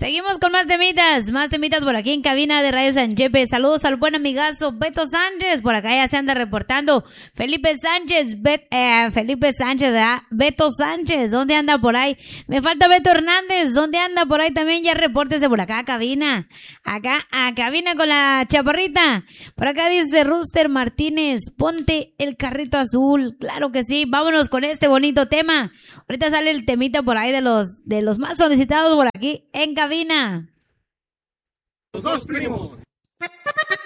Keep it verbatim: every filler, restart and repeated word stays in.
Seguimos con más temitas, más temitas por aquí en cabina de Radio San Chepe. Saludos al buen amigazo Beto Sánchez, por acá ya se anda reportando. Felipe Sánchez, Bet, eh, Felipe Sánchez, ¿verdad? Beto Sánchez, ¿dónde anda por ahí? Me falta Beto Hernández, ¿dónde anda por ahí también? Ya repórtese por acá a cabina, acá a cabina con la chaparrita. Por acá dice Rooster Martínez, ponte el carrito azul. Claro que sí, vámonos con este bonito tema. Ahorita sale el temita por ahí de los, de los más solicitados por aquí en cabina. Los dos primos.